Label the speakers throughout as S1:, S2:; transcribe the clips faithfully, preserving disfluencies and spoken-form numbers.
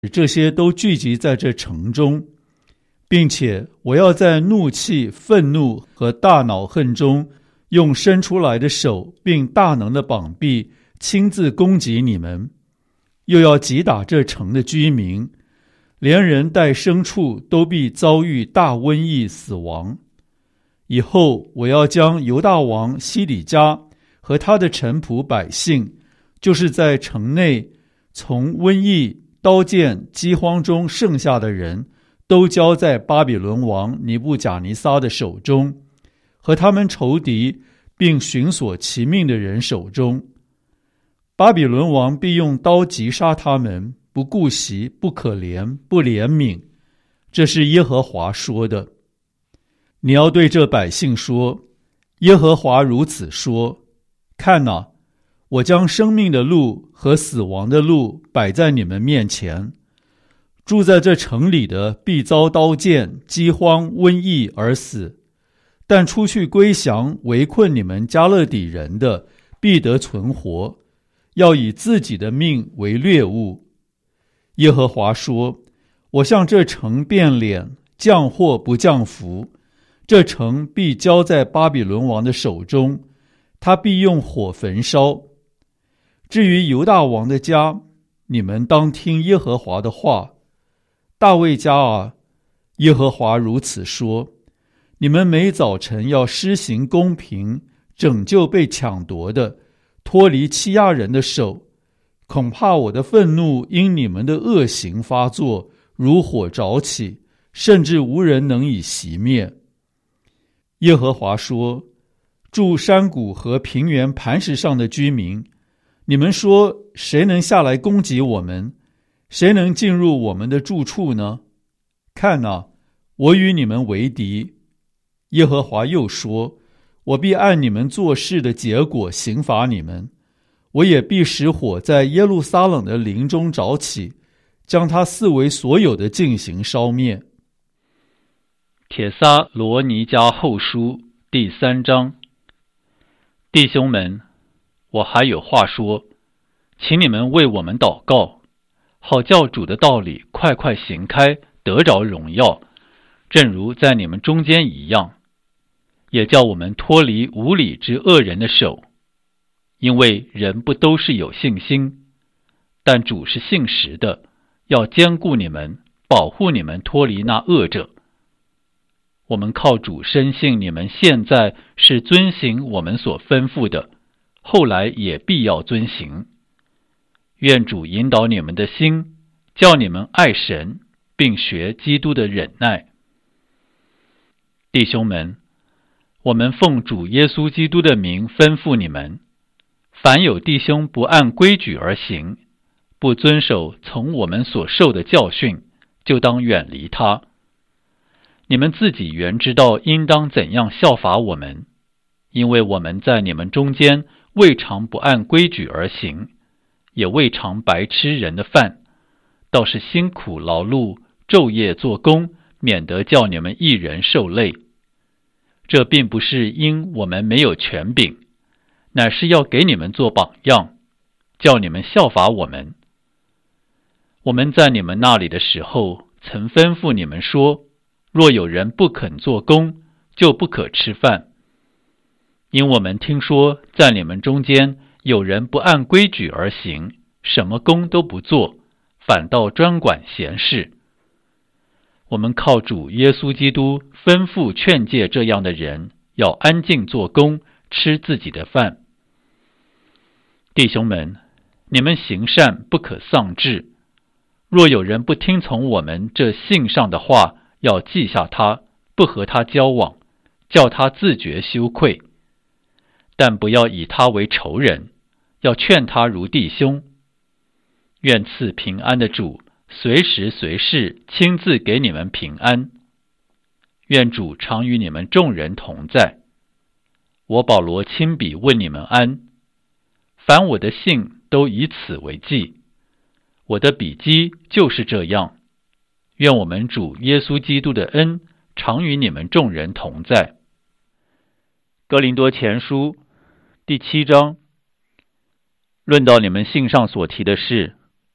S1: 这些都聚集在这城中，并且我要在怒气、愤怒和大恼恨中，用伸出来的手并大能的膀臂亲自攻击你们，又要击打这城的居民，连人带牲畜都必遭遇大瘟疫死亡。以后我要将犹大王西底家和他的臣仆百姓，就是在城内从瘟疫、刀剑、饥荒中剩下的人，都交在巴比伦王尼布甲尼撒的手中，和他们仇敌并寻索其命的人手中。巴比伦王必用刀击杀他们，不顾惜，不可怜，不怜悯。这是耶和华说的。你要对这百姓说，耶和华如此说，看哪，我将生命的路和死亡的路摆在你们面前，住在这城里的必遭刀剑、饥荒、瘟疫而死，但出去归降围困你们加勒底人的必得存活，要以自己的命为掠物。耶和华说，我向这城变脸，降祸不降福，这城必交在巴比伦王的手中，他必用火焚烧。至于犹大王的家，你们当听耶和华的话。大卫家啊，耶和华如此说，你们每早晨要施行公平，拯救被抢夺的，脱离欺压人的手。恐怕我的愤怒因你们的恶行发作，如火着起，甚至无人能以熄灭。耶和华说，住山谷和平原磐石上的居民，你们说，谁能下来攻击我们？谁能进入我们的住处呢？看哪，我与你们为敌。耶和华又说，我必按你们做事的结果刑罚你们，我也必使火在耶路撒冷的林中着起，将它四围所有的进行烧灭。
S2: 帖撒罗尼迦后书第三章。弟兄们，我还有话说，请你们为我们祷告，好叫主的道理快快行开，得着荣耀，正如在你们中间一样，也叫我们脱离无理之恶人的手。因为人不都是有信心，但主是信实的，要坚固你们，保护你们脱离那恶者。我们靠主深信你们现在是遵行我们所吩咐的，后来也必要遵行。愿主引导你们的心，叫你们爱神，并学基督的忍耐。弟兄们，我们奉主耶稣基督的名吩咐你们，凡有弟兄不按规矩而行，不遵守从我们所受的教训，就当远离他。你们自己原知道应当怎样效法我们，因为我们在你们中间未尝不按规矩而行，也未尝白吃人的饭，倒是辛苦劳碌，昼夜做工，免得叫你们一人受累。这并不是因我们没有权柄，乃是要给你们做榜样，叫你们效法我们。我们在你们那里的时候，曾吩咐你们说，若有人不肯做工，就不可吃饭。因我们听说在你们中间有人不按规矩而行，什么工都不做，反倒专管闲事。我们靠主耶稣基督吩咐劝诫这样的人，要安静做工，吃自己的饭。弟兄们，你们行善不可丧志。若有人不听从我们这信上的话，要记下他，不和他交往，叫他自觉羞愧。但不要以他为仇人，要劝他如弟兄。愿赐平安的主随时随事亲自给你们平安。愿主常与你们众人同在。我保罗亲笔问你们安。凡我的信都以此为记。我的笔迹就是这样。愿我们主耶稣基督的恩常与你们众人同在。哥林多前书第七章，论到你们信上所提的事，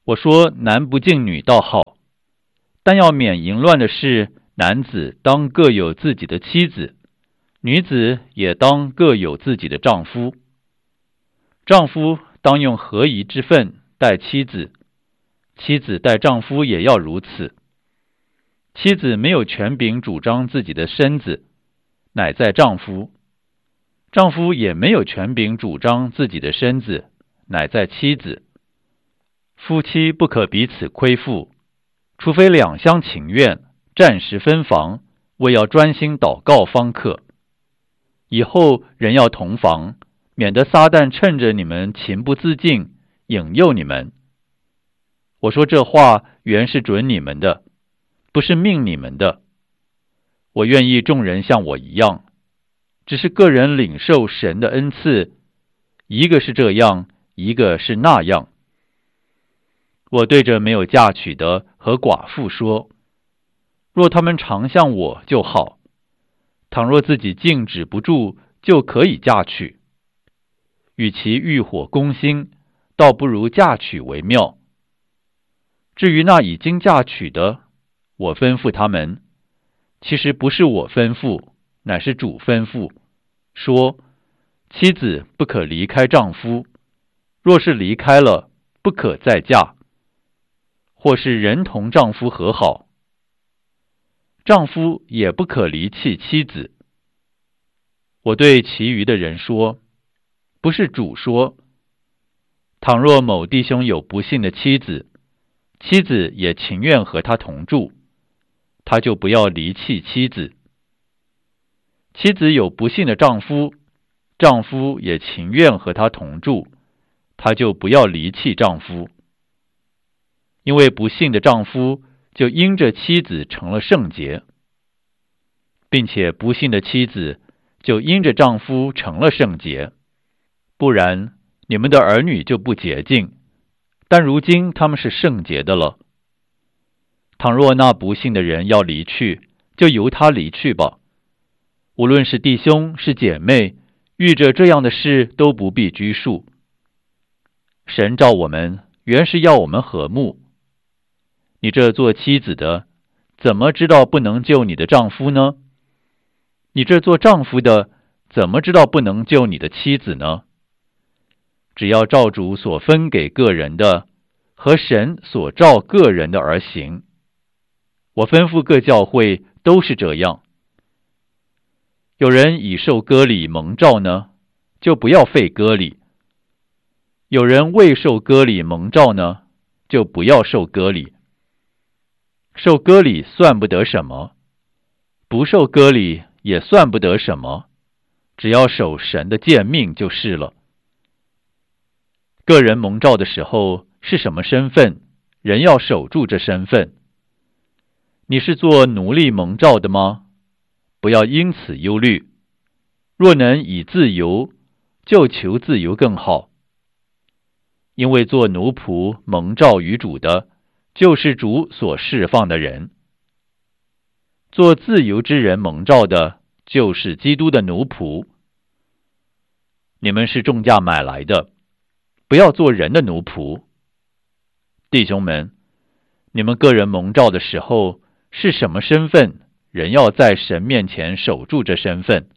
S2: 我说男不敬女倒好，但要免淫乱的是，男子当各有自己的妻子，女子也当各有自己的丈夫。丈夫当用合宜之分待妻子，妻子待丈夫也要如此。妻子没有权柄主张自己的身子，乃在丈夫；丈夫也没有权柄主张自己的身子，乃在妻子。夫妻不可彼此亏负，除非两厢情愿，暂时分房，为要专心祷告方可。以后人要同房，免得撒旦趁着你们情不自禁，引诱你们。我说这话原是准你们的，不是命你们的。我愿意众人像我一样，只是个人领受神的恩赐，一个是这样，一个是那样。我对着没有嫁娶的和寡妇说，若他们常像我就好，倘若自己静止不住，就可以嫁娶。与其欲火攻心，倒不如嫁娶为妙。至于那已经嫁娶的，我吩咐他们，其实不是我吩咐，乃是主吩咐，说妻子不可离开丈夫，若是离开了，不可再嫁。或是人同丈夫和好，丈夫也不可离弃妻子。我对其余的人说，不是主说，倘若某弟兄有不幸的妻子，妻子也情愿和他同住，他就不要离弃妻子。妻子有不幸的丈夫，丈夫也情愿和他同住，他就不要离弃丈夫。因为不幸的丈夫就因着妻子成了圣洁，并且不幸的妻子就因着丈夫成了圣洁。不然，你们的儿女就不洁净，但如今他们是圣洁的了。倘若那不幸的人要离去，就由他离去吧。无论是弟兄是姐妹，遇着这样的事都不必拘束。神召我们，原是要我们和睦。你这做妻子的，怎么知道不能救你的丈夫呢？你这做丈夫的，怎么知道不能救你的妻子呢？只要照主所分给个人的，和神所照个人的而行。我吩咐各教会都是这样。有人已受割礼蒙召呢，就不要废割礼；有人未受割礼蒙召呢，就不要受割礼。受割礼算不得什么，不受割礼也算不得什么，只要守神的诫命就是了。个人蒙召的时候是什么身份，人要守住这身份。你是做奴隶蒙召的吗？不要因此忧虑，若能以自由，就求自由更好。因为做奴仆蒙召于主的，就是主所释放的人。做自由之人蒙召的，就是基督的奴仆。你们是重价买来的，不要做人的奴仆。弟兄们，你们个人蒙召的时候是什么身份，人要在神面前守住这身份。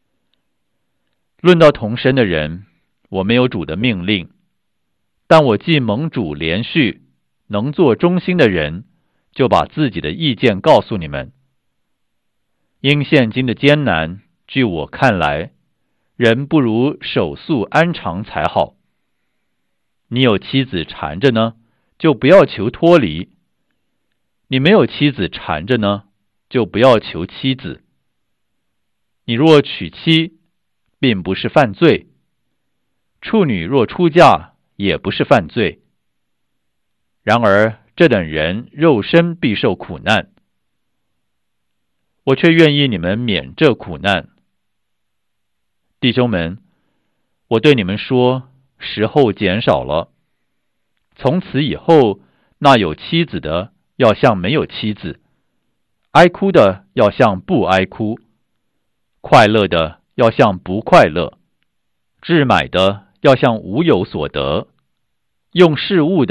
S2: 论到同身的人，我没有主的命令，但我既蒙主连续，能做忠心的人，就把自己的意见告诉你们。因现今的艰难，据我看来，人不如守素安常才好。你有妻子缠着呢，就不要求脱离；你没有妻子缠着呢，就不要求妻子。你若娶妻，并不是犯罪；处女若出嫁，也不是犯罪。然而这等人肉身必受苦难，我却愿意你们免这苦难。弟兄们，我对你们说，时候减少了。从此以后，那有妻子的要像没有妻子，哀哭的要像不哀哭，快乐的要像不快乐，置买的要像无有所得，用事物的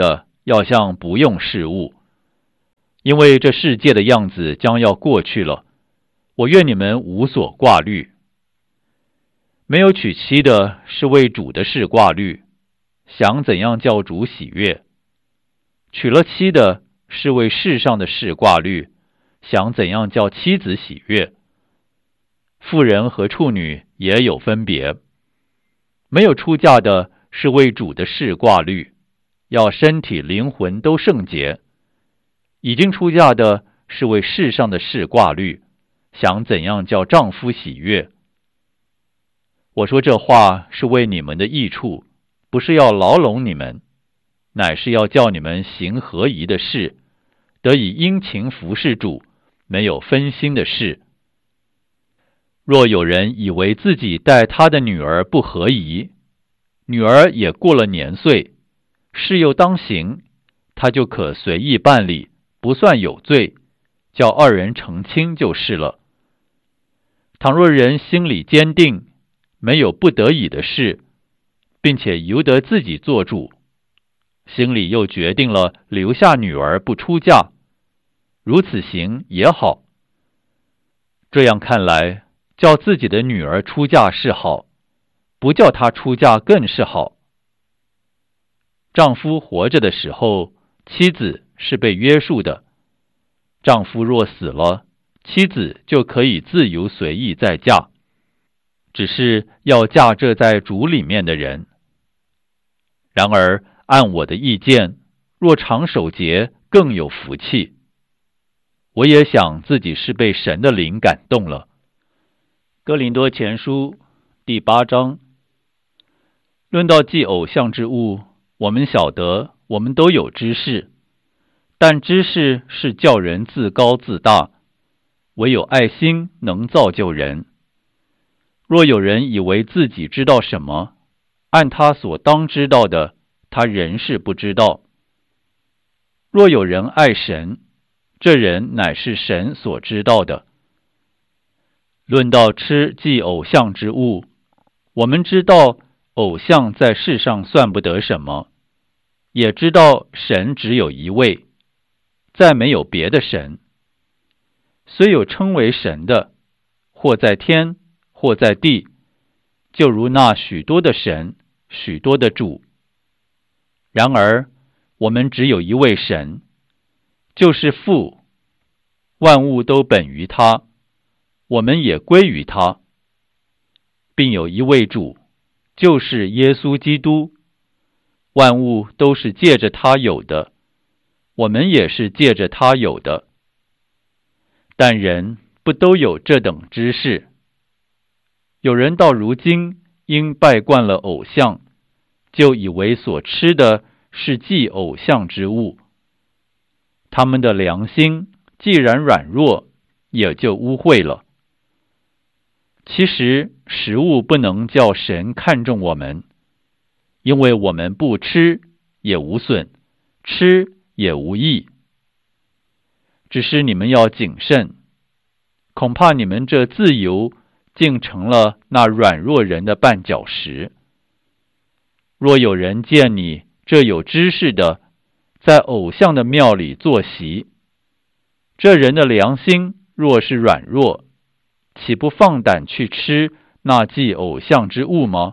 S2: 要像不用事物，因为这世界的样子将要过去了。我愿你们无所挂虑。没有娶妻的是为主的事挂虑，想怎样叫主喜悦；娶了妻的是为世上的事挂虑，想怎样叫妻子喜悦。妇人和处女也有分别，没有出嫁的是为主的事挂虑，要身体灵魂都圣洁；已经出嫁的是为世上的事挂虑，想怎样叫丈夫喜悦。我说这话是为你们的益处，不是要牢笼你们，乃是要叫你们行合宜的事，得以殷勤服侍主，没有分心的事。若有人以为自己待他的女儿不合宜，女儿也过了年岁，事又当行，他就可随意办理，不算有罪，叫二人成亲就是了。倘若人心里坚定，没有不得已的事，并且由得自己做主，心里又决定了留下女儿不出嫁，如此行也好。这样看来，叫自己的女儿出嫁是好，不叫她出嫁更是好。丈夫活着的时候，妻子是被约束的；丈夫若死了，妻子就可以自由随意再嫁，只是要嫁这在主里面的人。然而按我的意见，若常守节，更有福气。我也想自己是被神的灵感动了。哥林多前书第八章，论到祭偶像之物，我们晓得我们都有知识，但知识是叫人自高自大，唯有爱心能造就人。若有人以为自己知道什么，按他所当知道的，他仍是不知道。若有人爱神，这人乃是神所知道的。论到吃祭偶像之物，我们知道偶像在世上算不得什么，也知道神只有一位，再没有别的神。虽有称为神的，或在天，或在地，就如那许多的神，许多的主。然而我们只有一位神，就是父，万物都本于他，我们也归于他，并有一位主，就是耶稣基督，万物都是借着他有的，我们也是借着他有的。但人不都有这等知识？有人到如今因拜惯了偶像，就以为所吃的是祭偶像之物，他们的良心既然软弱，也就污秽了。其实食物不能叫神看重我们，因为我们不吃也无损，吃也无益。只是你们要谨慎，恐怕你们这自由竟成了那软弱人的绊脚石。若有人见你这有知识的，在偶像的庙里坐席，这人的良心若是软弱，岂不放胆去吃那祭偶像之物吗？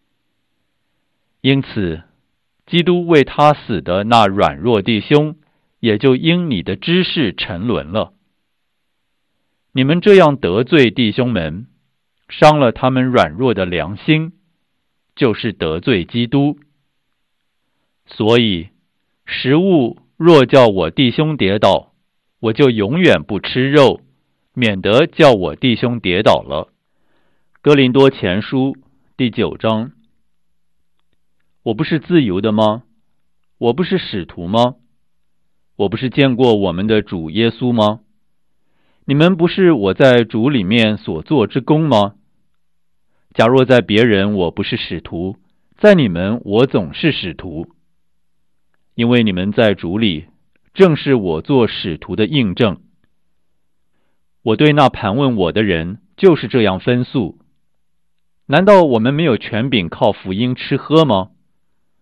S2: 因此，基督为他死的那软弱弟兄，也就因你的知识沉沦了。你们这样得罪弟兄们，伤了他们软弱的良心，就是得罪基督。所以食物若叫我弟兄跌倒，我就永远不吃肉，免得叫我弟兄跌倒了。哥林多前书第九章，我不是自由的吗？我不是使徒吗？我不是见过我们的主耶稣吗？你们不是我在主里面所做之功吗？假若在别人我不是使徒，在你们我总是使徒，因为你们在主里，正是我做使徒的印证。我对那盘问我的人就是这样分诉。难道我们没有权柄靠福音吃喝吗？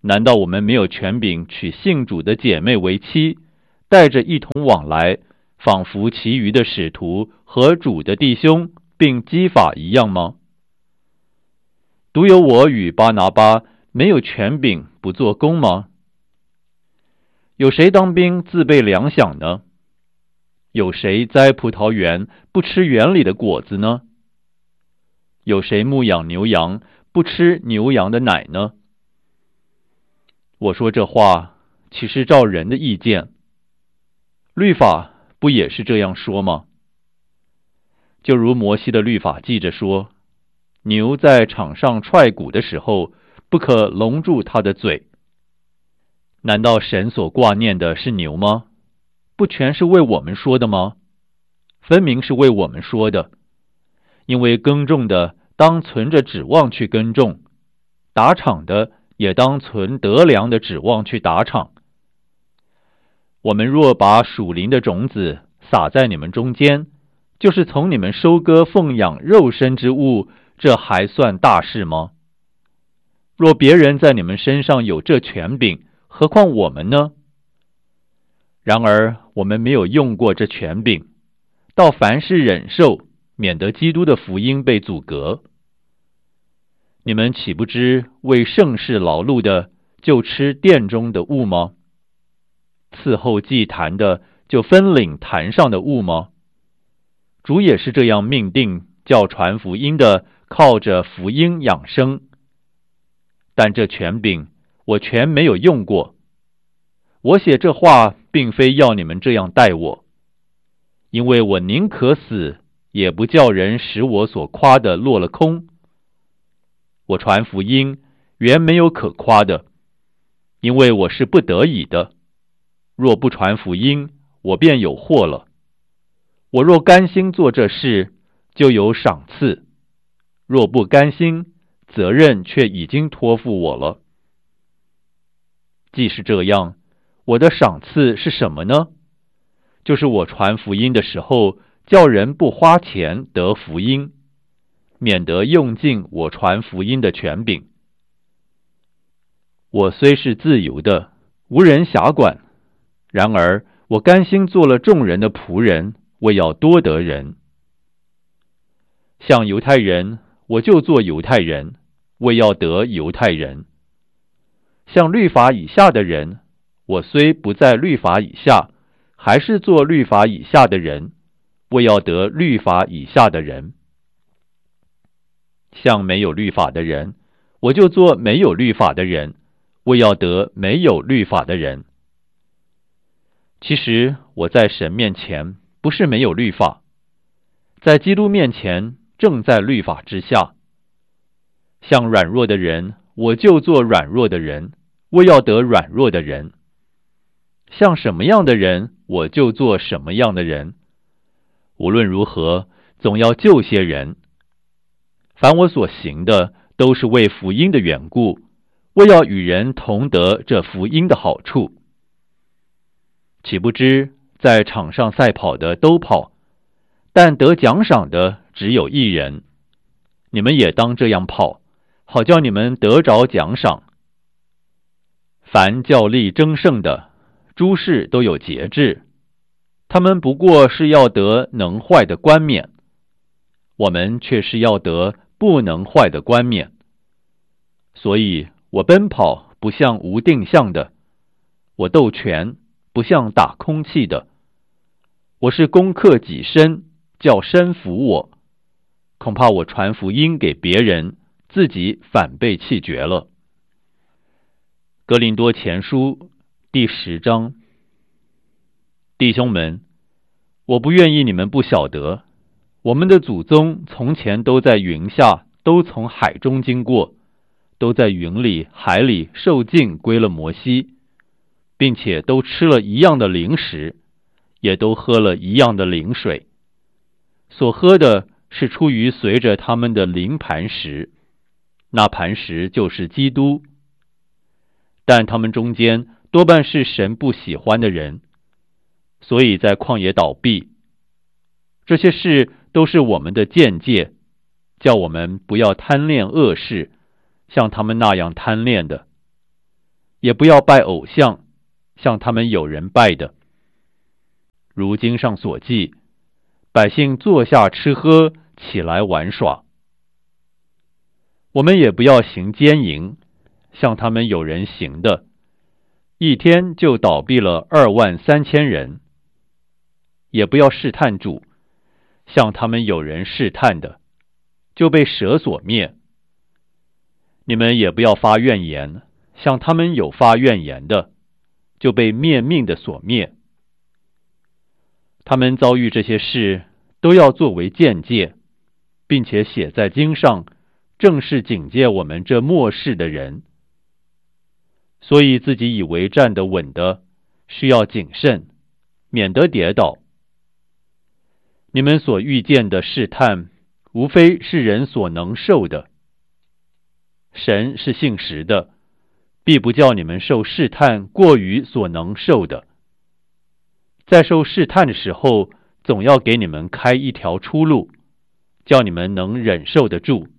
S2: 难道我们没有权柄娶信主的姐妹为妻，带着一同往来，仿佛其余的使徒和主的弟兄并基法一样吗？独有我与巴拿巴没有权柄不做工吗？有谁当兵自备粮饷呢？有谁栽葡萄园不吃园里的果子呢？有谁牧养牛羊不吃牛羊的奶呢？我说这话岂是照人的意见？律法不也是这样说吗？就如摩西的律法记着说，牛在场上踹鼓的时候，不可笼住它的嘴。难道神所挂念的是牛吗？不全是为我们说的吗？分明是为我们说的。因为耕种的当存着指望去耕种，打场的也当存得粮的指望去打场。我们若把属灵的种子撒在你们中间，就是从你们收割奉养肉身之物，这还算大事吗？若别人在你们身上有这权柄，何况我们呢？然而我们没有用过这权柄，到凡事忍受，免得基督的福音被阻隔。你们岂不知为圣事劳碌的，就吃殿中的物吗？伺候祭坛的，就分领坛上的物吗？主也是这样命定，叫传福音的靠着福音养生。但这权柄我全没有用过。我写这话并非要你们这样待我，因为我宁可死，也不叫人使我所夸的落了空。我传福音原没有可夸的，因为我是不得已的。若不传福音，我便有祸了。我若甘心做这事，就有赏赐；若不甘心，责任却已经托付我了。既是这样，我的赏赐是什么呢？就是我传福音的时候，叫人不花钱得福音，免得用尽我传福音的权柄。我虽是自由的，无人辖管，然而我甘心做了众人的仆人，为要多得人。像犹太人，我就做犹太人，为要得犹太人。像律法以下的人，我虽不在律法以下，还是做律法以下的人，为要得律法以下的人。像没有律法的人，我就做没有律法的人，为要得没有律法的人。其实我在神面前不是没有律法，在基督面前正在律法之下。像软弱的人，我就做软弱的人，为要得软弱的人。像什么样的人，我就做什么样的人。无论如何，总要救些人。凡我所行的，都是为福音的缘故，为要与人同得这福音的好处。岂不知在场上赛跑的都跑，但得奖赏的只有一人。你们也当这样跑，好叫你们得着奖赏。凡较力争胜的，诸事都有节制，他们不过是要得能坏的冠冕，我们却是要得不能坏的冠冕。所以我奔跑不像无定向的，我斗拳不像打空气的。我是攻克己身，叫身服我。恐怕我传福音给别人，自己反被弃绝了。哥林多前书第十章。弟兄们，我不愿意你们不晓得，我们的祖宗从前都在云下，都从海中经过，都在云里海里受尽归了摩西，并且都吃了一样的灵食，也都喝了一样的灵水。所喝的是出于随着他们的灵磐石，那磐石就是基督。但他们中间多半是神不喜欢的人，所以在旷野倒闭。这些事都是我们的鉴戒，叫我们不要贪恋恶事，像他们那样贪恋的。
S3: 也不要拜偶像，像他们有人拜的。如经上所记，百姓坐下吃喝，起来玩耍。我们也不要行奸淫，像他们有人行的，一天就倒闭了二万三千人。也不要试探主，像他们有人试探的，就被蛇所灭。你们也不要发怨言，像他们有发怨言的，就被灭命的所灭。他们遭遇这些事，都要作为鉴戒，并且写在经上，正是警戒我们这末世的人。所以自己以为站得稳的，需要谨慎，免得跌倒。你们所遇见的试探，无非是人所能受的。神是信实的，必不叫你们受试探过于所能受的。在受试探的时候，总要给你们开一条出路，叫你们能忍受得住。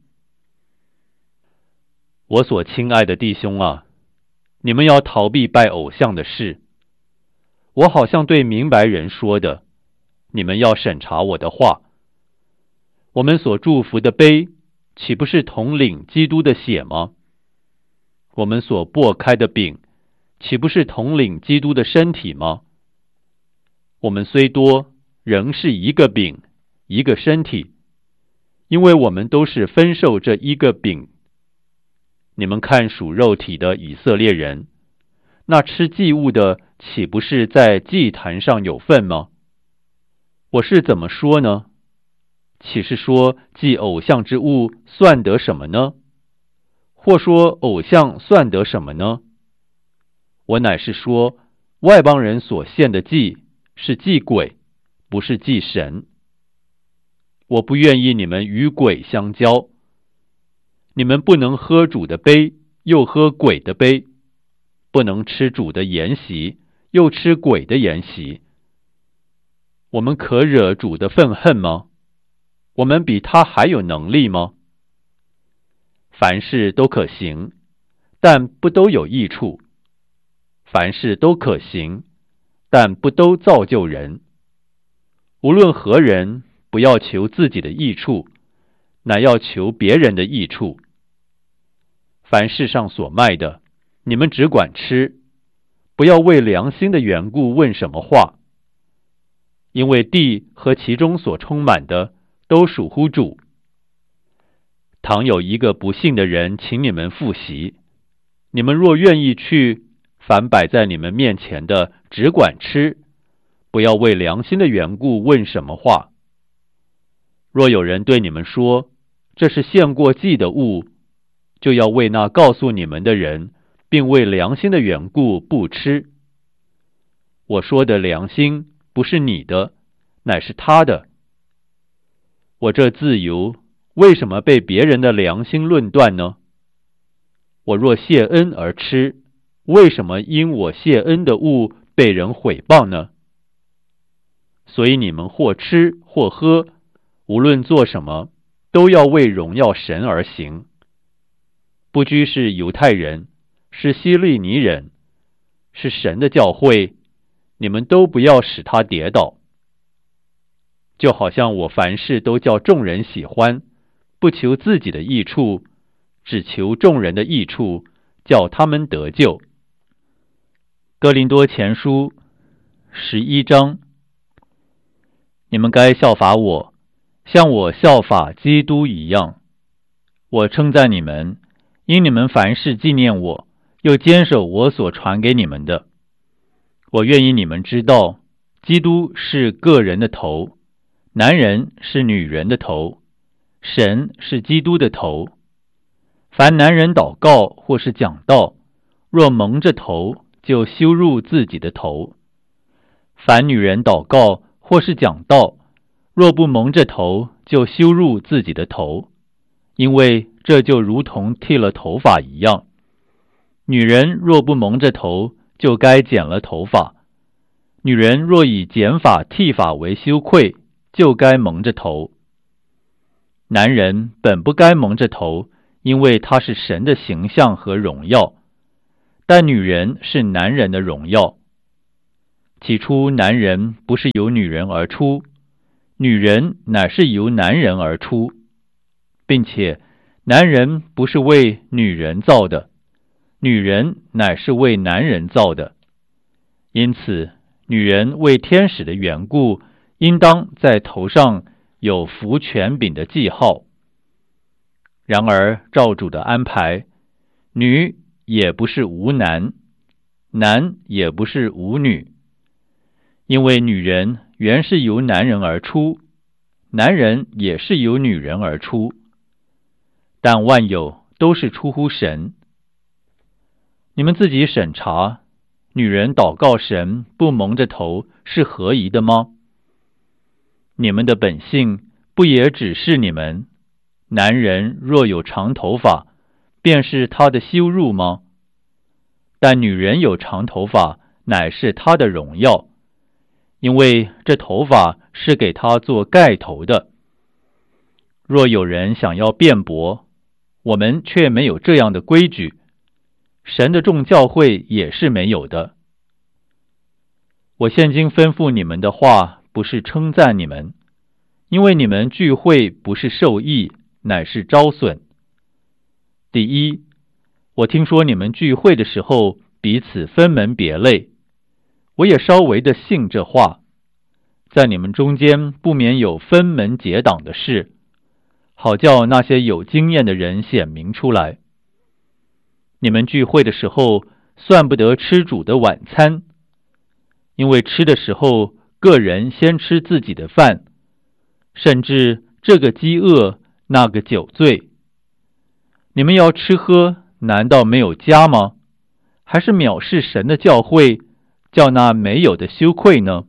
S3: 我所亲爱的弟兄啊，你们要逃避拜偶像的事。我好像对明白人说的，你们要审查我的话。我们所祝福的杯，岂不是统领基督的血吗？我们所擘开的饼，岂不是统领基督的身体吗？我们虽多，仍是一个饼，一个身体，因为我们都是分受这一个饼。你们看属肉体的以色列人，那吃祭物的，岂不是在祭坛上有份吗？我是怎么说呢？岂是说祭偶像之物算得什么呢？或说偶像算得什么呢？我乃是说，外邦人所献的祭是祭鬼，不是祭神。我不愿意你们与鬼相交。你们不能喝主的杯，又喝鬼的杯；不能吃主的筵席，又吃鬼的筵席。我们可惹主的愤恨吗？我们比他还有能力吗？凡事都可行，但不都有益处；凡事都可行，但不都造就人。无论何人，不要求自己的益处，乃要求别人的益处。凡世上所卖的，你们只管吃，不要为良心的缘故问什么话。因为地和其中所充满的，都属乎主。倘有一个不信的人请你们赴席，你们若愿意去，凡摆在你们面前的，只管吃，不要为良心的缘故问什么话。若有人对你们说，这是献过祭的物，就要为那告诉你们的人，并为良心的缘故不吃。我说的良心，不是你的，乃是他的。我这自由，为什么被别人的良心论断呢？我若谢恩而吃，为什么因我谢恩的物被人毁谤呢？所以你们或吃或喝，无论做什么，都要为荣耀神而行。不拘是犹太人，是希利尼人，是神的教会，你们都不要使他跌倒。就好像我凡事都叫众人喜欢，不求自己的益处，只求众人的益处，叫他们得救。哥林多前书十一章，你们该效法我，像我效法基督一样。我称赞你们，因你们凡事纪念我，又坚守我所传给你们的。我愿意你们知道，基督是个人的头，男人是女人的头，神是基督的头。凡男人祷告或是讲道，若蒙着头，就羞辱自己的头；凡女人祷告或是讲道，若不蒙着头，就羞辱自己的头，因为这就如同剃了头发一样。女人若不蒙着头，就该剪了头发；女人若以剪发剃发为羞愧，就该蒙着头。男人本不该蒙着头，因为他是神的形象和荣耀， 但女人是男人的荣耀。起初男人不是由女人而出，女人乃是由男人而出，并且男人不是为女人造的，女人乃是为男人造的。因此，女人为天使的缘故，应当在头上有服权柄的记号。然而，照主的安排，女也不是无男，男也不是无女，因为女人原是由男人而出，男人也是由女人而出，但万有都是出乎神。你们自己审查，女人祷告神不蒙着头是合宜的吗？你们的本性不也指示你们，男人若有长头发，便是他的羞辱吗？但女人有长头发，乃是她的荣耀，因为这头发是给她做盖头的。若有人想要辩驳，我们却没有这样的规矩，神的众教会也是没有的。我现今吩咐你们的话，不是称赞你们，因为你们聚会不是受益，乃是招损。第一，我听说你们聚会的时候彼此分门别类，我也稍微的信这话，在你们中间不免有分门结党的事，好叫那些有经验的人显明出来。你们聚会的时候算不得吃主的晚餐，因为吃的时候个人先吃自己的饭，甚至这个饥饿，那个酒醉。你们要吃喝，难道没有家吗？还是藐视神的教会，叫那没有的羞愧呢？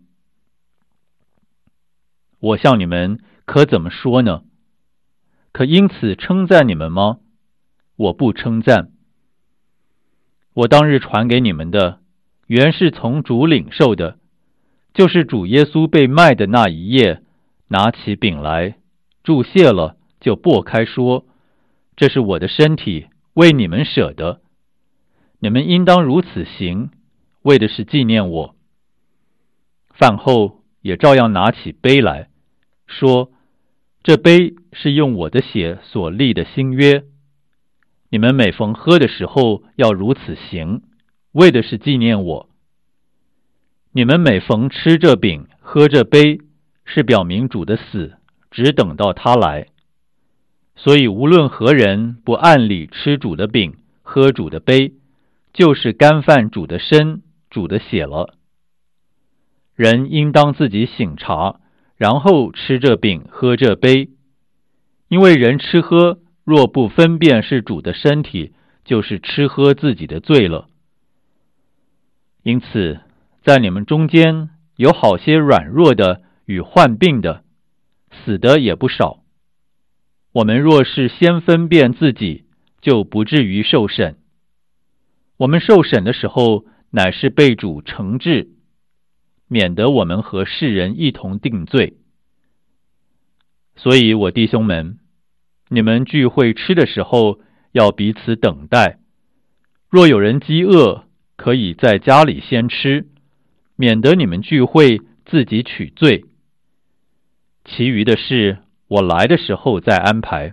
S3: 我向你们可怎么说呢？可因此称赞你们吗？我不称赞。我当日传给你们的，原是从主领受的，就是主耶稣被卖的那一夜，拿起饼来，祝谢了，就擘开说，这是我的身体，为你们舍的，你们应当如此行，为的是纪念我。饭后也照样拿起杯来，说，这杯是用我的血所立的新约，你们每逢喝的时候要如此行，为的是纪念我。你们每逢吃这饼喝这杯，是表明主的死，只等到他来。所以无论何人不按理吃主的饼喝主的杯，就是干犯主的身主的血了。人应当自己省察，然后吃这饼喝这杯，因为人吃喝若不分辨是主的身体，就是吃喝自己的罪了。因此在你们中间有好些软弱的与患病的，死的也不少。我们若是先分辨自己，就不至于受审。我们受审的时候，乃是被主惩治，免得我们和世人一同定罪。所以我弟兄们，你们聚会吃的时候，要彼此等待。若有人饥饿，可以在家里先吃，免得你们聚会自己取罪。其余的事，我来的时候再安排。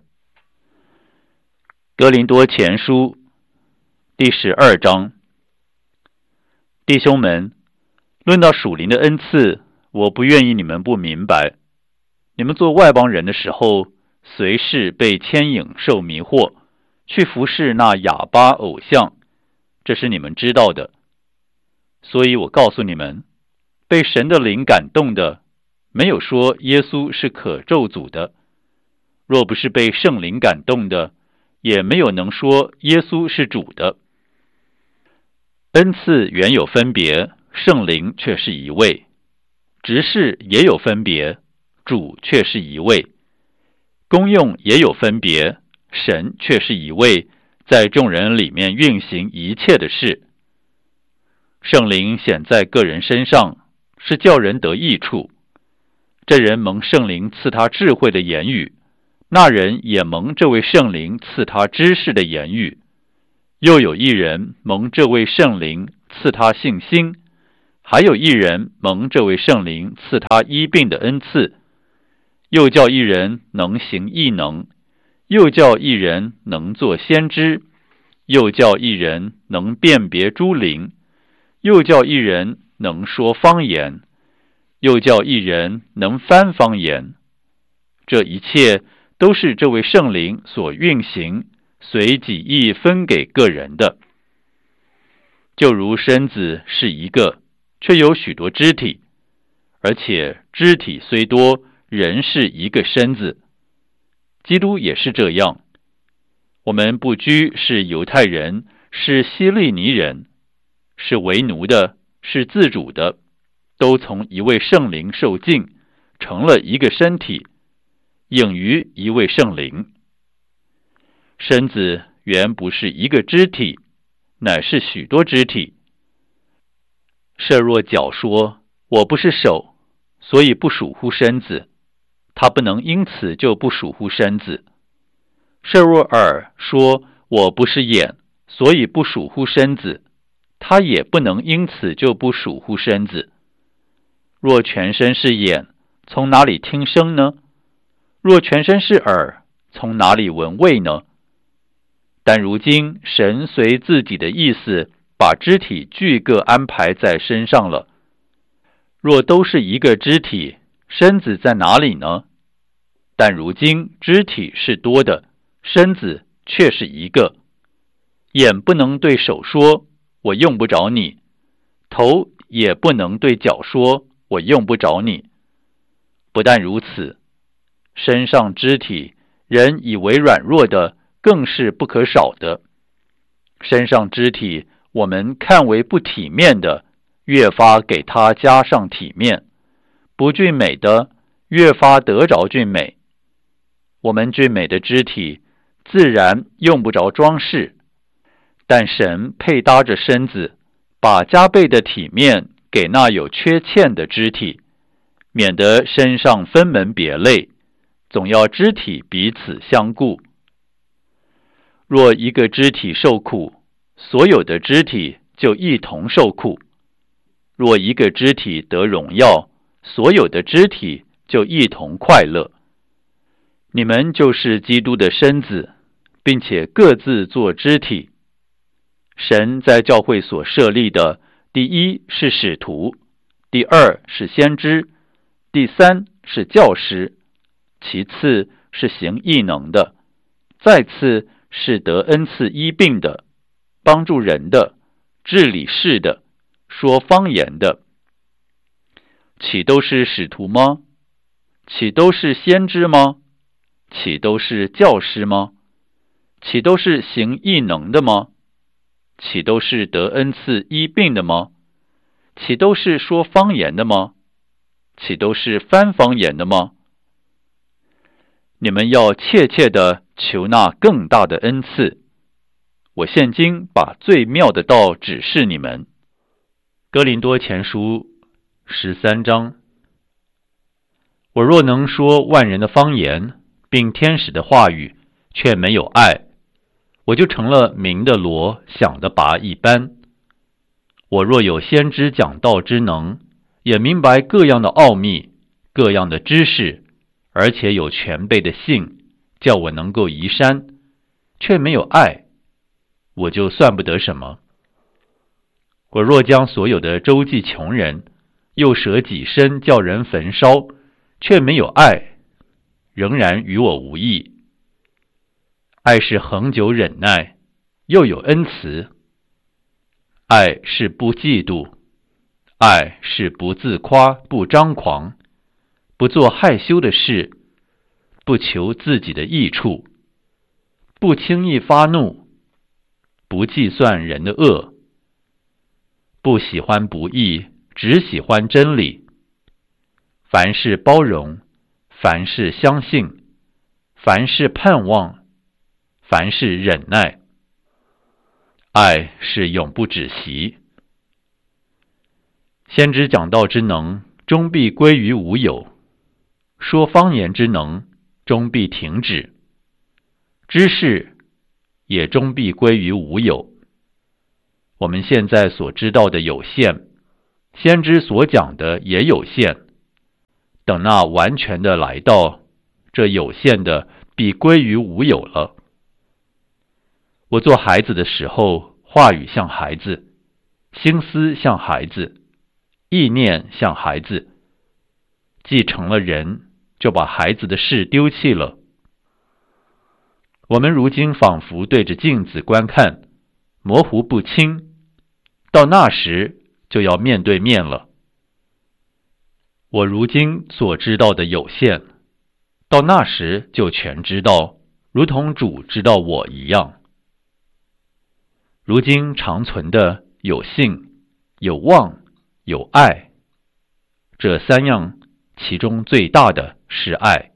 S2: 哥林多前书第十二章。弟兄们，论到属灵的恩赐，我不愿意你们不明白。你们做外邦人的时候，随时被牵引受迷惑，去服侍那哑巴偶像，这是你们知道的。所以我告诉你们，被神的灵感动的，没有说耶稣是可咒诅的；若不是被圣灵感动的，也没有能说耶稣是主的。恩赐原有分别，圣灵却是一位；执事也有分别，主却是一位；功用也有分别，神却是一位，在众人里面运行一切的事。圣灵显在个人身上，是叫人得益处。这人蒙圣灵赐他智慧的言语，那人也蒙这位圣灵赐他知识的言语。 又有一人蒙这位圣灵赐他信心，还有一人蒙这位圣灵赐他医病的恩赐，又叫一人能行异能，又叫一人能做先知，又叫一人能辨别诸灵，又叫一人能说方言，又叫一人能翻方言。这一切都是这位圣灵所运行，随己意分给个人的。就如身子是一个，却有许多肢体，而且肢体虽多，仍是一个身子。基督也是这样。我们不拘是犹太人，是希利尼人，是为奴的，是自主的，都从一位圣灵受浸，成了一个身体，应于一位圣灵。身子原不是一个肢体，乃是许多肢体。设若脚说，我不是手，所以不属乎身子，他不能因此就不属乎身子。设若耳说，我不是眼，所以不属乎身子，他也不能因此就不属乎身子。若全身是眼，从哪里听声呢？若全身是耳，从哪里闻味呢？但如今神随自己的意思，把肢体俱各安排在身上了。若都是一个肢体，身子在哪里呢？但如今肢体是多的，身子却是一个。眼不能对手说，我用不着你；头也不能对脚说，我用不着你。不但如此，身上肢体，人以为软弱的，更是不可少的。身上肢体，我们看为不体面的，越发给它加上体面；不俊美的，越发得着俊美。我们俊美的肢体，自然用不着装饰，但神配搭着身子，把加倍的体面给那有缺欠的肢体，免得身上分门别类，总要肢体彼此相顾。若一个肢体受苦，所有的肢体就一同受苦；若一个肢体得荣耀，所有的肢体就一同快乐。你们就是基督的身子，并且各自做肢体。神在教会所设立的，第一是使徒，第二是先知，第三是教师，其次是行异能的，再次是得恩赐医病的，帮助人的，治理事的，说方言的。岂都是使徒吗？岂都是先知吗？岂都是教师吗？岂都是行异能的吗？岂都是得恩赐医病的吗？岂都是说方言的吗？岂都是翻方言的吗？你们要切切地求那更大的恩赐。我现今把最妙的道指示你们。哥林多前书十三章。我若能说万人的方言，并天使的话语，却没有爱，我就成了明的罗，想的拔一般。我若有先知讲道之能，也明白各样的奥秘，各样的知识，而且有全备的信，叫我能够移山，却没有爱，我就算不得什么。我若将所有的周济穷人，又舍己身叫人焚烧，却没有爱，仍然与我无益。爱是恒久忍耐，又有恩慈；爱是不嫉妒；爱是不自夸，不张狂，不做害羞的事，不求自己的益处，不轻易发怒，不计算人的恶，不喜欢不义，只喜欢真理。凡事包容，凡事相信，凡事盼望，凡事忍耐。爱是永不止息。先知讲道之能，终必归于无有；说方言之能，终必停止；知识也终必归于无有。
S3: 我们现在所知道的有限，先知所讲的也有限。等那完全的来到，这有限的必归于无有了。我做孩子的时候，话语像孩子，心思像孩子，意念像孩子。既成了人，就把孩子的事丢弃了。我们如今仿佛对着镜子观看，模糊不清，到那时就要面对面了。我如今所知道的有限，到那时就全知道，如同主知道我一样。如今长存的有信、有望、有爱，这三样，其中最大的是爱。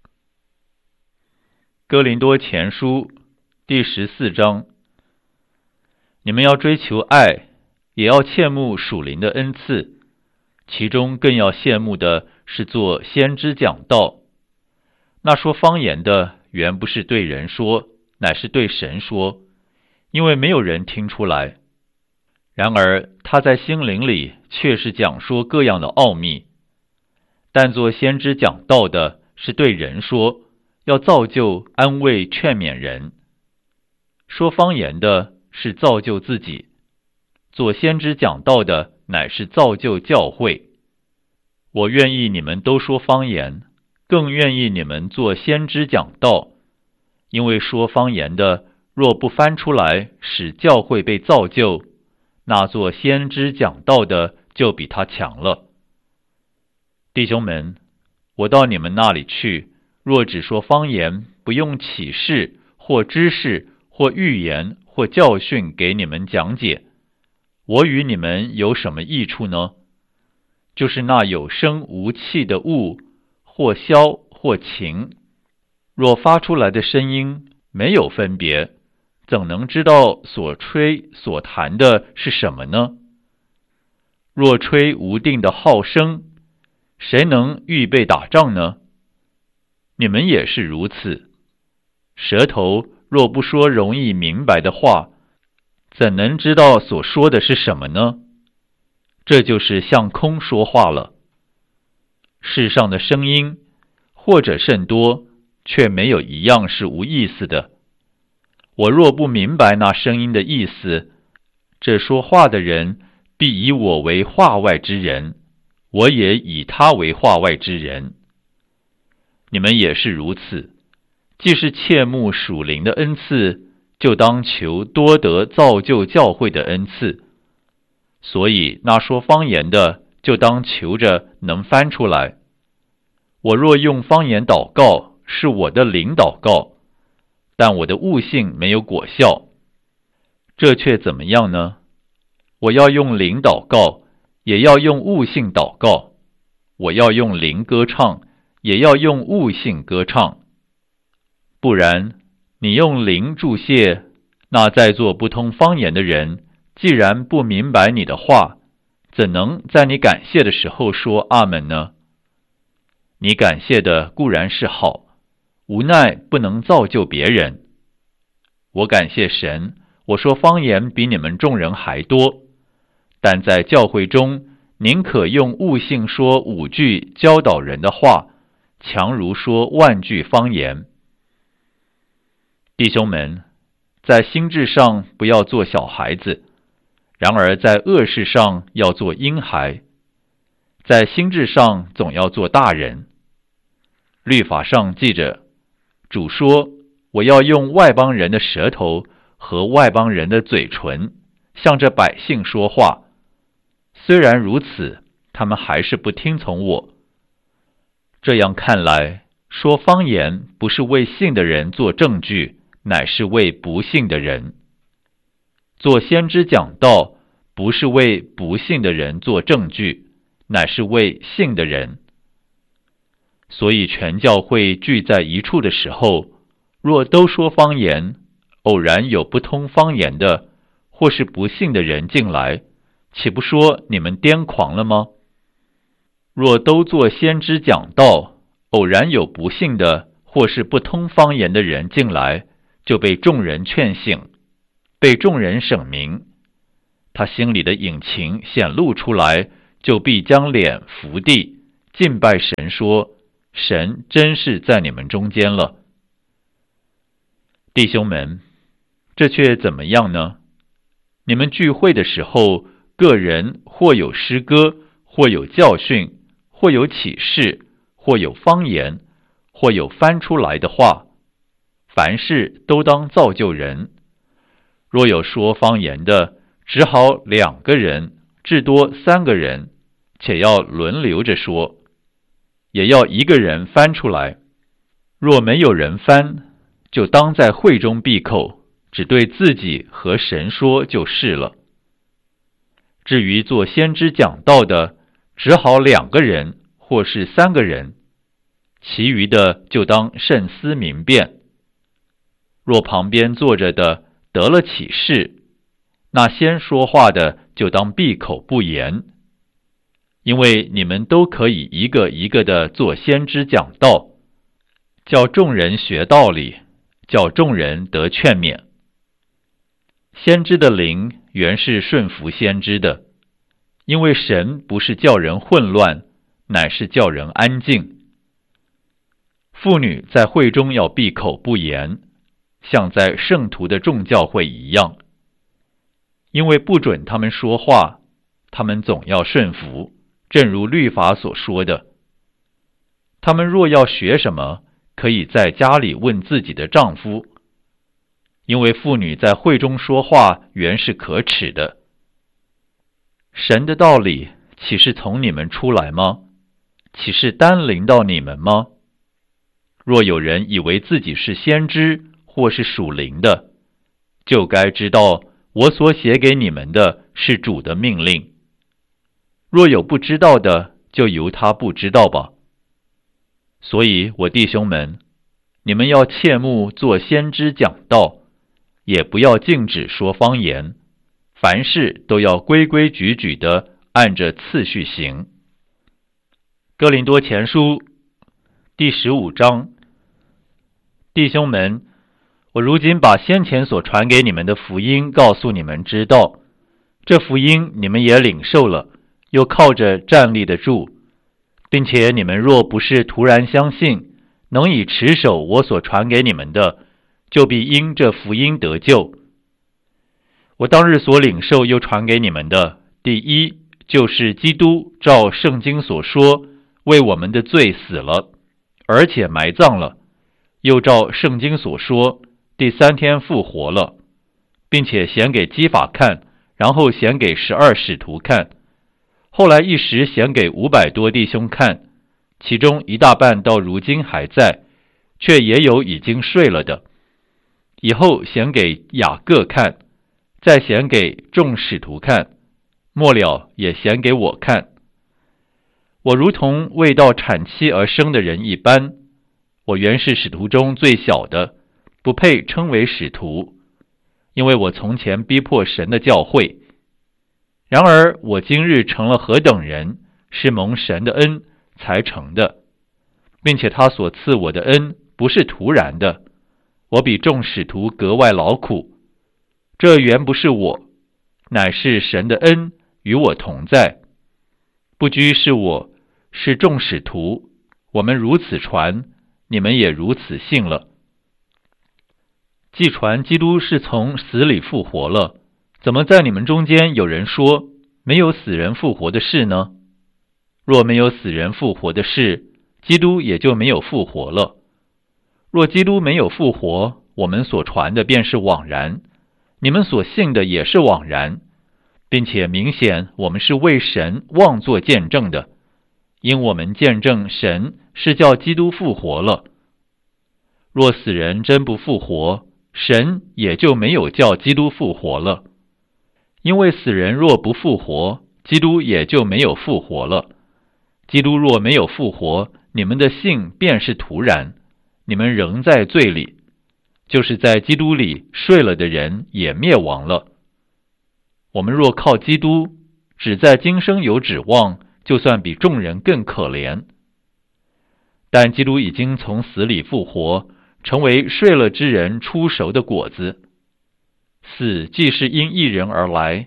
S3: 哥林多前书第十四章，你们要追求爱，也要切慕属灵的恩赐，其中更要羡慕的是做先知讲道。那说方言的，原不是对人说，乃是对神说，因为没有人听出来。然而他在心灵里却是讲说各样的奥秘。但做先知讲道的，是对人说，要造就、安慰、劝勉人。说方言的，是造就自己；做先知讲道的，乃是造就教会。我愿意你们都说方言，更愿意你们做先知讲道，因为说方言的，若不翻出来，使教会被造就，那做先知讲道的，就比他强了。弟兄们，我到你们那里去，若只说方言，不用启示或知识或预言或教训给你们讲解，我与你们有什么益处呢？就是那有声无气的物，或箫或琴，若发出来的声音没有分别，怎能知道所吹所弹的是什么呢？若吹无定的号声，谁能预备打仗呢？你们也是如此。舌头若不说容易明白的话，怎能知道所说的是什么呢？这就是向空说话了。世上的声音，或者甚多，却没有一样是无意思的。我若不明白那声音的意思，这说话的人必以我为话外之人，我也以他为话外之人。你们也是如此，既是切慕属灵的恩赐，就当求多得造就教会的恩赐。所以那说方言的，就当求着能翻出来。我若用方言祷告，是我的灵祷告，但我的悟性没有果效，这却怎么样呢？我要用灵祷告，也要用悟性祷告；我要用灵歌唱，也要用悟性歌唱。不然，你用灵注谢，那在座不通方言的人，既然不明白你的话，怎能在你感谢的时候说阿们呢？你感谢的固然是好，无奈不能造就别人。我感谢神，我说方言比你们众人还多，但在教会中，宁可用悟性说五句教导人的话，强如说万句方言。弟兄们，在心智上不要做小孩子，然而在恶事上要做婴孩，在心智上总要做大人。律法上记着，主说，我要用外邦人的舌头和外邦人的嘴唇，向着百姓说话。虽然如此，他们还是不听从我。这样看来，说方言不是为信的人做证据，乃是为不信的人。做先知讲道，不是为不信的人做证据，乃是为信的人。所以全教会聚在一处的时候，若都说方言，偶然有不通方言的，或是不信的人进来，岂不说你们癫狂了吗？若都做先知讲道，偶然有不信的，或是不通方言的人进来，就被众人劝醒，被众人审明。
S2: 他心里的隐情显露出来，就必将脸伏地，敬拜神说，神真是在你们中间了。弟兄们，这却怎么样呢？你们聚会的时候，个人或有诗歌，或有教训，或有启示，或有方言，或有翻出来的话，凡事都当造就人。若有说方言的，只好两个人，至多三个人，且要轮流着说，也要一个人翻出来。若没有人翻，就当在会中闭口，只对自己和神说就是了。至于做先知讲道的，只好两个人或是三个人，其余的就当慎思明辨。若旁边坐着的得了启示，那先说话的就当闭口不言，因为你们都可以一个一个的做先知讲道，叫众人学道理，叫众人得劝勉。先知的灵原是顺服先知的，因为神不是叫人混乱，乃是叫人安静。妇女在会中要闭口不言，像在圣徒的众教会一样，因为不准他们说话，他们总要顺服，正如律法所说的。他们若要学什么，可以在家里问自己的丈夫，因为妇女在会中说话原是可耻的。神的道理岂是从你们出来吗？岂是单临到你们吗？若有人以为自己是先知或是属灵的，就该知道我所写给你们的是主的命令。若有不知道的，就由他不知道吧。所以我弟兄们，你们要切慕做先知讲道，也不要禁止说方言，凡事都要规规矩矩的按着次序行。哥林多前书第十五章。弟兄们，我如今把先前所传给你们的福音告诉你们知道，这福音你们也领受了，又靠着站立得住，并且你们若不是突然相信，能以持守我所传给你们的，就必因这福音得救。我当日所领受又传给你们的，第一，就是基督照圣经所说，为我们的罪死了，而且埋葬了，又照圣经所说，第三天复活了，并且显给基法看，然后显给十二使徒看，后来一时显给五百多弟兄看，其中一大半到如今还在，却也有已经睡了的。以后显给雅各看，再显给众使徒看，末了也显给我看。我如同未到产期而生的人一般，我原是使徒中最小的，不配称为使徒，因为我从前逼迫神的教会。然而我今日成了何等人，是蒙神的恩才成的，并且他所赐我的恩不是突然的，我比众使徒格外劳苦。这原不是我，乃是神的恩与我同在。不拘是我，是众使徒，我们如此传，你们也如此信了。既传基督是从死里复活了，怎么在你们中间有人说没有死人复活的事呢？若没有死人复活的事，基督也就没有复活了。若基督没有复活，我们所传的便是枉然，你们所信的也是枉然，并且明显我们是为神妄作见证的，因我们见证神是叫基督复活了。若死人真不复活，神也就没有叫基督复活了。因为死人若不复活，基督也就没有复活了。基督若没有复活，你们的信便是徒然，你们仍在罪里，就是在基督里睡了的人也灭亡了。我们若靠基督，只在今生有指望，就算比众人更可怜。但基督已经从死里复活，成为睡了之人出熟的果子。死既是因一人而来，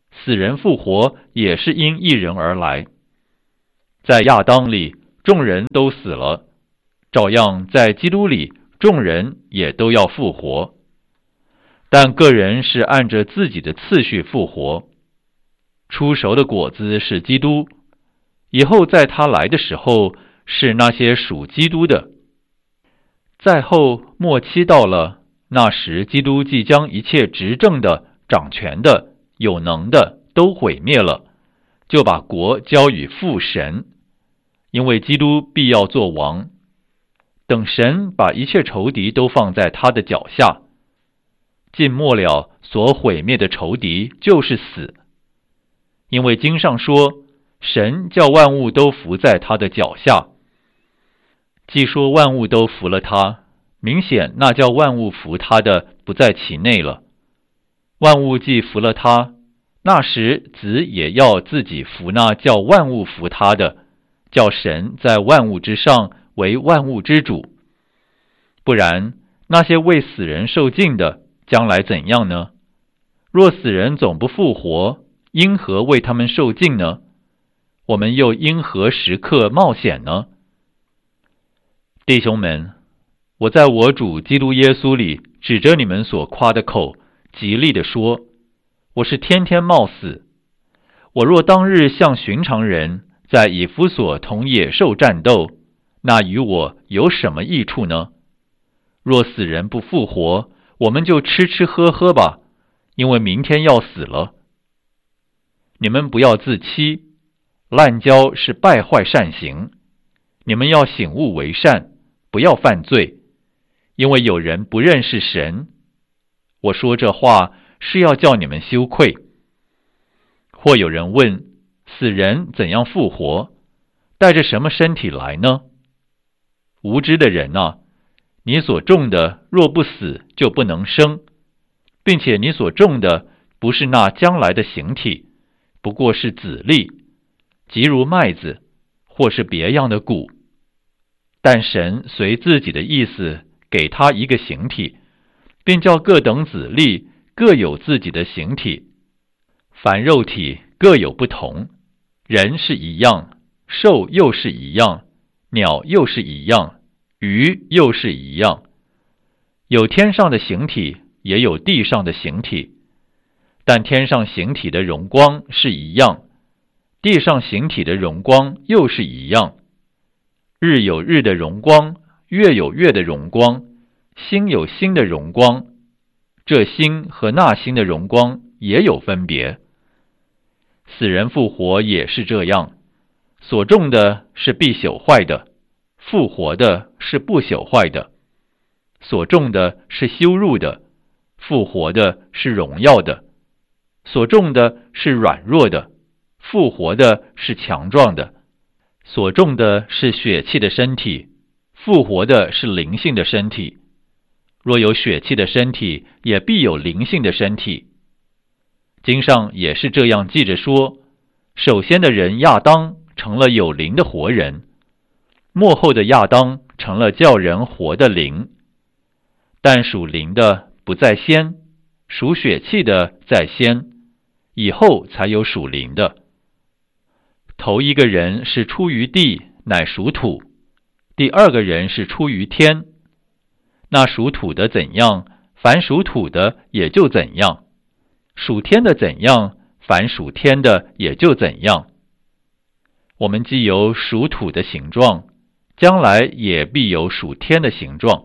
S3: 死人复活也是因一人而来。在亚当里，众人都死了，照样在基督里，众人也都要复活。但个人是按着自己的次序复活。出熟的果子是基督，以后在他来的时候，是那些属基督的。再后末期到了，那时基督即将一切执政的、掌权的、有能的都毁灭了，就把国交与父神，因为基督必要做王。等神把一切仇敌都放在他的脚下，尽末了，所毁灭的仇敌就是死。因为经上说，神叫万物都伏在他的脚下。既说万物都服了他，明显那叫万物服他的不在其内了。万物既服了他，那时子也要自己服那叫万物服他的，叫神在万物之上为万物之主。不然，那些为死人受尽的，将来怎样呢？若死人总不复活，因何为他们受尽呢？我们又因何时刻冒险呢？弟兄们，我在我主基督耶稣里指着你们所夸的口，极力地说，我是天天冒死。我若当日像寻常人，在以弗所同野兽战斗，那与我有什么益处呢？若死人不复活，我们就吃吃喝喝吧，因为明天要死了。你们不要自欺，滥交是败坏善行。你们要醒悟为善，不要犯罪，因为有人不认识神。我说这话是要叫你们羞愧。或有人问，死人怎样复活？带着什么身体来呢？无知的人啊，你所种的若不死，就不能生，并且你所种的不是那将来的形体，不过是籽粒，即如麦子，或是别样的谷。但神随自己的意思给他一个形体，并叫各等籽粒各有自己的形体。凡肉体各有不同，人是一样，兽又是一样，鸟又是一样，鱼又是一样。有天上的形体，也有地上的形体，但天上形体的荣光是一样，地上形体的荣光又是一样。日有日的荣光，月有月的荣光，星有星的荣光，这星和那星的荣光也有分别。死人复活也是这样，所种的是必朽坏的，复活的是不朽坏的；所种的是羞辱的，复活的是荣耀的；所种的是软弱的，复活的是强壮的；所种的是血气的身体，复活的是灵性的身体。若有血气的身体，也必有灵性的身体。经上也是这样记着说，首先的人亚当成了有灵的活人，末后的亚当成了叫人活的灵。但属灵的不在先，属血气的在先，以后才有属灵的。头一个人是出于地，乃属土；第二个人是出于天。那属土的怎样，凡属土的也就怎样；属天的怎样，凡属天的也就怎样。我们既有属土的形状，将来也必有属天的形状。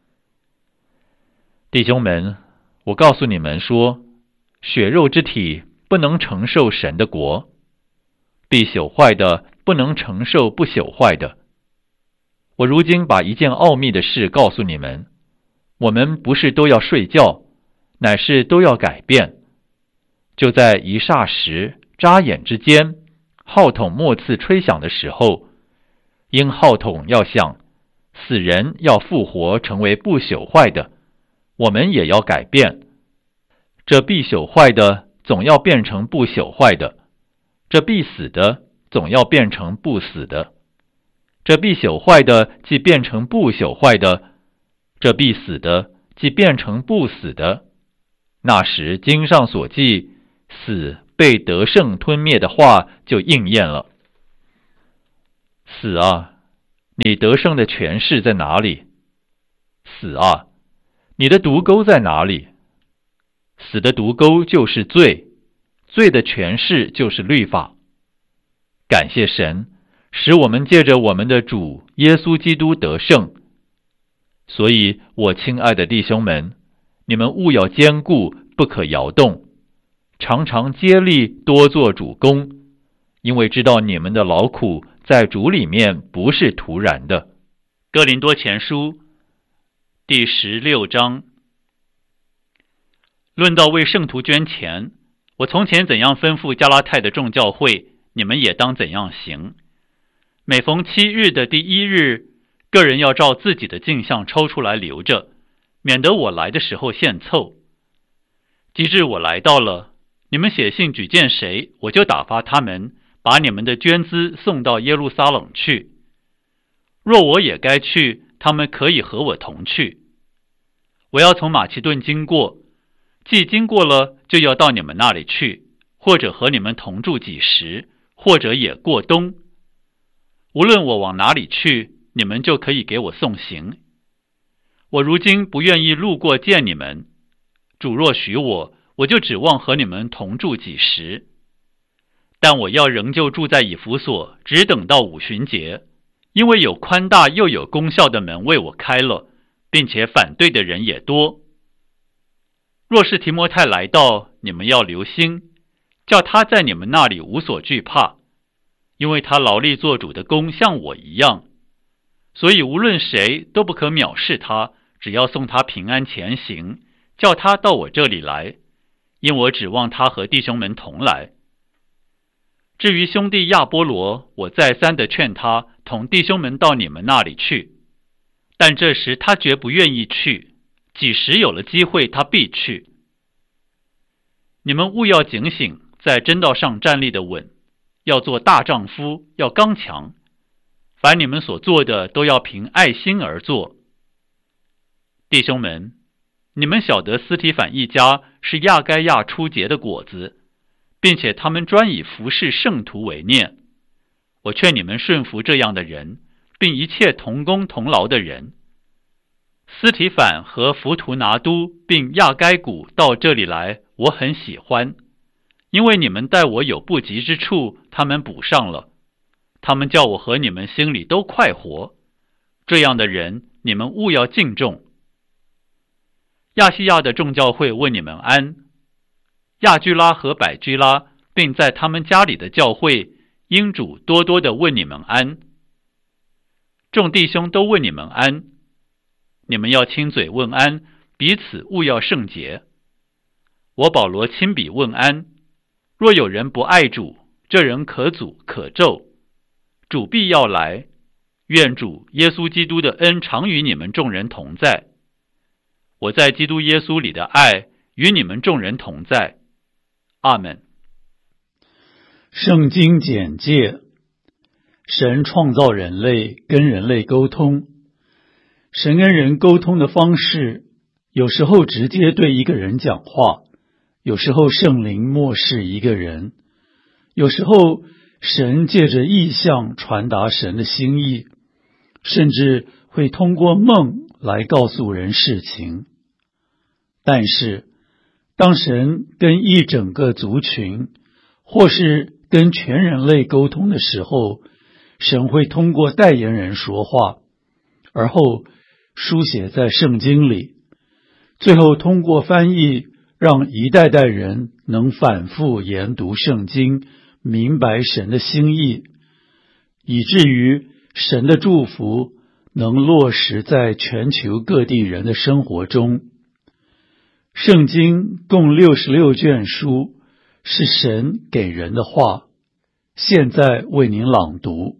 S3: 弟兄们，我告诉你们说，血肉之体不能承受神的国，必朽坏的不能承受不朽坏的。我如今把一件奥秘的事告诉你们，我们不是都要睡觉，乃是都要改变。就在一霎时眨眼之间，号筒末次吹响的时候，因号筒要响，死人要复活成为不朽坏的，我们也要改变。这必朽坏的总要变成不朽坏的，这必死的总要变成不死的。这必朽坏的既变成不朽坏的，这必死的既变成不死的。那时经上所记，死
S2: 被得胜吞灭的话就应验了。死啊，你得胜的权势在哪里？死啊，你的毒钩在哪里？死的毒钩就是罪，罪的权势就是律法。感谢神，使我们借着我们的主耶稣基督得胜。所以我亲爱的弟兄们，你们务要坚固，不可摇动，常常竭力多做主工，因为知道你们的劳苦在主里面不是徒然的。哥林多前书第十六章。论到为圣徒捐钱，我从前怎样吩咐加拉太的众教会，你们也当怎样行。每逢七日的第一日，个人要照自己的进项抽出来留着，免得我来的时候现凑。及至我来到了，你们写信举荐谁，我就打发他们把你们的捐资送到耶路撒冷去。若我也该去，他们可以和我同去。我要从马其顿经过，既经过了，就要到你们那里去，或者和你们同住几时，或者也过冬。无论我往哪里去，你们就可以给我送行。我如今不愿意路过见你们，主若许我，我就指望和你们同住几时。但我要仍旧住在以弗所，只等到五旬节，因为有宽大又有功效的门为我开了，并且反对的人也多。若是提摩太来到，你们要留心，叫他在你们那里无所惧怕，因为他劳力做主的工像我一样，所以无论谁都不可藐视他，只要送他平安前行，叫他到我这里来，因我指望他和弟兄们同来。至于兄弟亚波罗，我再三的劝他同弟兄们到你们那里去，但这时他绝不愿意去，几时有了机会，他必去。你们务要警醒，在真道上站立的稳，要做大丈夫，要刚强。凡你们所做的，都要凭爱心而做。弟兄们，你们晓得斯提反一家是亚该亚出结的果子，并且他们专以服侍圣徒为念。我劝你们顺服这样的人，并一切同工同劳的人。斯提反和弗图拿都并亚该古到这里来，我很喜欢，因为你们待我有不及之处，他们补上了。他们叫我和你们心里都快活。这样的人，你们务要敬重。亚细亚的众教会问你们安。亚居拉和百居拉，并在他们家里的教会，因主多多的问你们安。众弟兄都问你们安。你们要亲嘴问安，彼此务要圣洁。我保罗亲笔问安。若有人不爱主，这人可诅可咒。主必要来，愿主耶稣基督的恩常与你们众人同在。我在基督耶稣里的爱与你们众人同在。阿们。
S1: 圣经简介：神创造人类，跟人类沟通。神跟人沟通的方式，有时候直接对一个人讲话，有时候圣灵默示一个人，有时候神借着意象传达神的心意，甚至会通过梦来告诉人事情。但是当神跟一整个族群或是跟全人类沟通的时候，神会通过代言人说话，而后书写在圣经里，最后通过翻译让一代代人能反复研读圣经，明白神的心意，以至于神的祝福能落实在全球各地人的生活中。圣经共六十六卷书，是神给人的话，现在为您朗读。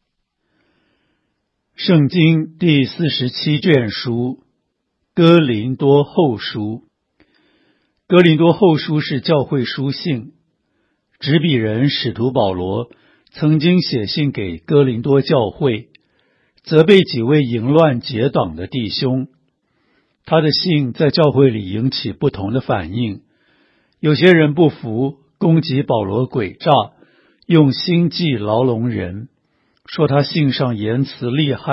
S1: 圣经第四十七卷书，哥林多后书。哥林多后书是教会书信，执笔人使徒保罗曾经写信给哥林多教会，责备几位淫乱结党的弟兄。他的信在教会里引起不同的反应，有些人不服， 攻击保罗诡诈，用心计牢笼人，说他信上言辞厉害。